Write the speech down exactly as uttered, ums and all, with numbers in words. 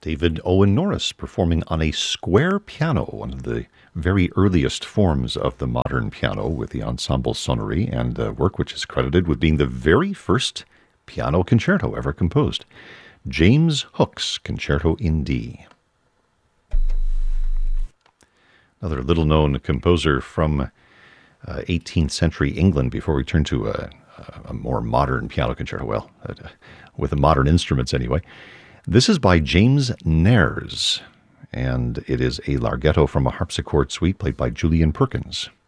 David Owen Norris performing on a square piano, one of the very earliest forms of the modern piano, with the ensemble sonnerie, and a work which is credited with being the very first piano concerto ever composed. James Hook's Concerto in D. Another little-known composer from uh, eighteenth century England, before we turn to a, a more modern piano concerto, well, uh, with the modern instruments anyway. This is by James Nares, and it is a larghetto from a harpsichord suite played by Julian Perkins.